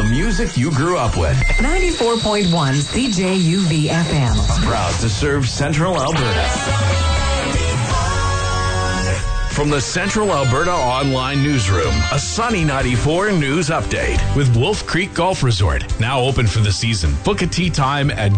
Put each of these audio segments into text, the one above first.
music you grew up with. 94.1 CJUV FM. Proud to serve Central Alberta. From the Central Alberta Online Newsroom, a Sunny 94 news update with Wolf Creek Golf Resort. Now open for the season. Book a tee time at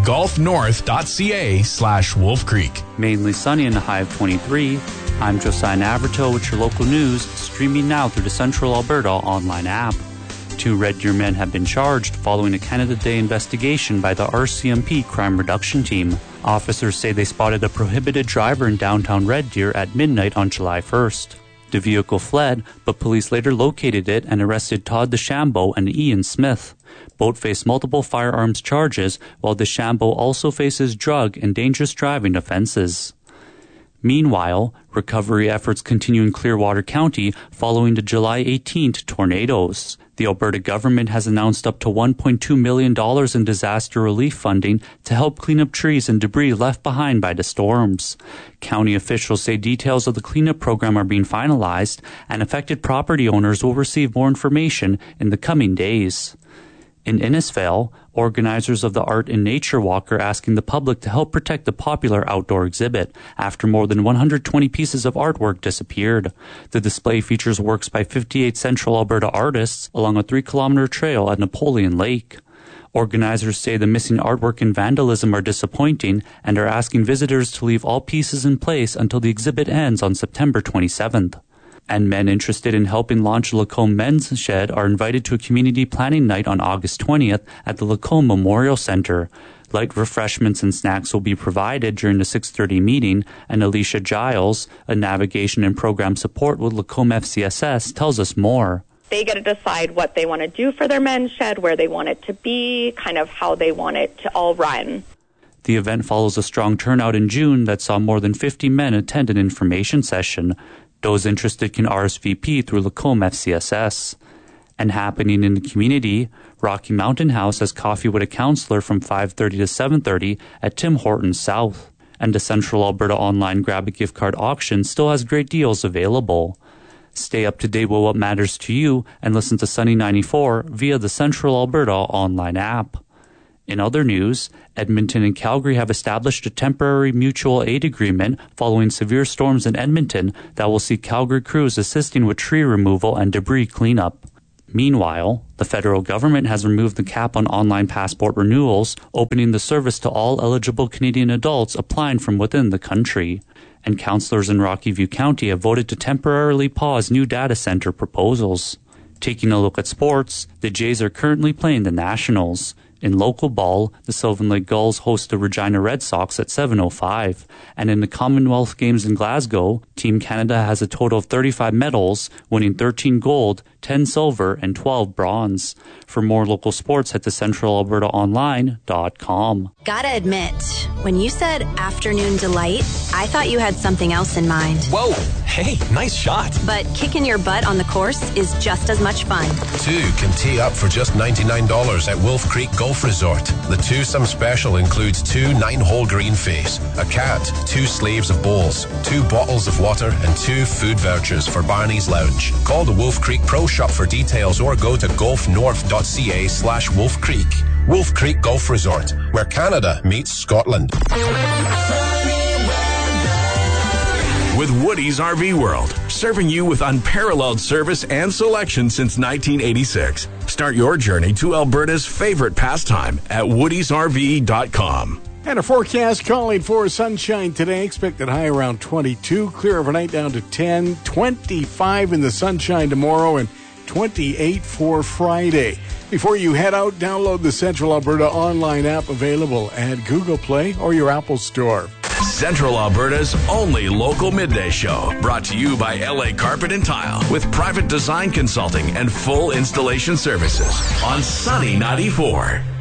golfnorth.ca/Wolf Creek. Mainly sunny and a high of 23. I'm Josiah Navarto with your local news, streaming now through the Central Alberta Online app. 2 Red Deer men have been charged following a Canada Day investigation by the RCMP Crime Reduction Team. Officers say they spotted a prohibited driver in downtown Red Deer at midnight on July 1st. The vehicle fled, but police later located it and arrested Todd DeChambeau and Ian Smith. Both face multiple firearms charges, while DeChambeau also faces drug and dangerous driving offenses. Meanwhile, recovery efforts continue in Clearwater County following the July 18th tornadoes. The Alberta government has announced up to $1.2 million in disaster relief funding to help clean up trees and debris left behind by the storms. County officials say details of the cleanup program are being finalized, and affected property owners will receive more information in the coming days. In Innisfail, organizers of the Art in Nature Walk are asking the public to help protect the popular outdoor exhibit after more than 120 pieces of artwork disappeared. The display features works by 58 Central Alberta artists along a 3-kilometer trail at Napoleon Lake. Organizers say the missing artwork and vandalism are disappointing and are asking visitors to leave all pieces in place until the exhibit ends on September 27th. And men interested in helping launch Lacombe Men's Shed are invited to a community planning night on August 20th at the Lacombe Memorial Centre. Light refreshments and snacks will be provided during the 6:30 meeting, and Alicia Giles, a navigation and program support with Lacombe FCSS, tells us more. They get to decide what they want to do for their men's shed, where they want it to be, kind of how they want it to all run. The event follows a strong turnout in June that saw more than 50 men attend an information session. Those interested can RSVP through Lacombe FCSS. And happening in the community, Rocky Mountain House has coffee with a counselor from 5:30 to 7:30 at Tim Hortons South. And the Central Alberta Online Grab a Gift Card auction still has great deals available. Stay up to date with what matters to you and listen to Sunny 94 via the Central Alberta Online app. In other news, Edmonton and Calgary have established a temporary mutual aid agreement following severe storms in Edmonton that will see Calgary crews assisting with tree removal and debris cleanup. Meanwhile, the federal government has removed the cap on online passport renewals, opening the service to all eligible Canadian adults applying from within the country. And councillors in Rocky View County have voted to temporarily pause new data center proposals. Taking a look at sports, the Jays are currently playing the Nationals. In local ball, the Sylvan Lake Gulls host the Regina Red Sox at 7:05. And in the Commonwealth Games in Glasgow, Team Canada has a total of 35 medals, winning 13 gold, 10 silver, and 12 bronze. For more local sports, head to centralalbertaonline.com. Gotta admit, when you said afternoon delight, I thought you had something else in mind. Whoa, hey, nice shot. But kicking your butt on the course is just as much fun. 2 can tee up for just $99 at Wolf Creek Golf Resort. The twosome special includes 2 9-hole green face, a cat, 2 sleeves of bowls, 2 bottles of water, and 2 food vouchers for Barney's Lounge. Call the Wolf Creek Pro Shop for details or go to golfnorth.ca/Wolf Creek. Wolf Creek Golf Resort, where Canada meets Scotland. With Woody's RV World, serving you with unparalleled service and selection since 1986. Start your journey to Alberta's favorite pastime at woodysrv.com. And a forecast calling for sunshine today. Expected high around 22. Clear overnight down to 10. 25 in the sunshine tomorrow and 28 for Friday. Before you head out, download the Central Alberta Online app available at Google Play or your Apple Store. Central Alberta's only local midday show, brought to you by LA Carpet and Tile, with private design consulting and full installation services on Sunny 94.